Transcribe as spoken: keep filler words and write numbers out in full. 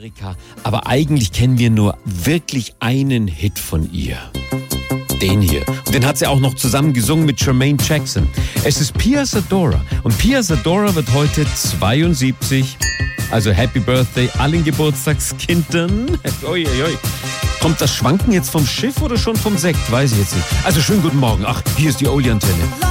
Amerika, aber eigentlich kennen wir nur wirklich einen Hit von ihr. Den hier. Und den hat sie auch noch zusammen gesungen mit Jermaine Jackson. Es ist Pia Zadora. Und Pia Zadora wird heute zweiundsiebzig. Also Happy Birthday allen Geburtstagskindern. Ui, ui, ui. Kommt das Schwanken jetzt vom Schiff oder schon vom Sekt? Weiß ich jetzt nicht. Also schönen guten Morgen. Ach, hier ist die Oli-Antenne.